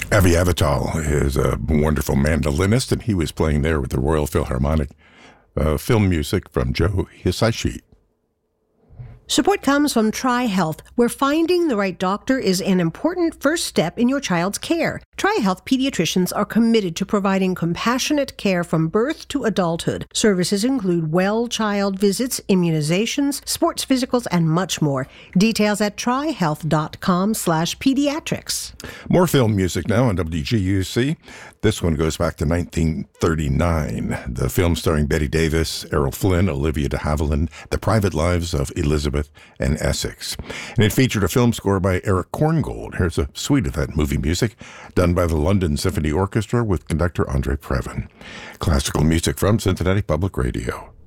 Avi Avital is a wonderful mandolinist, and he was playing there with the Royal Philharmonic. Film music from Joe Hisaishi. Support comes from TriHealth, where finding the right doctor is an important first step in your child's care. TriHealth pediatricians are committed to providing compassionate care from birth to adulthood. Services include well child visits, immunizations, sports physicals, and much more. Details at trihealth.com/pediatrics. More film music now on WGUC. This one goes back to 1939. The film starring Bette Davis, Errol Flynn, Olivia de Havilland, The Private Lives of Elizabeth and Essex. And it featured a film score by Eric Korngold. Here's a suite of that movie music done by the London Symphony Orchestra with conductor Andre Previn. Classical music from Cincinnati Public Radio.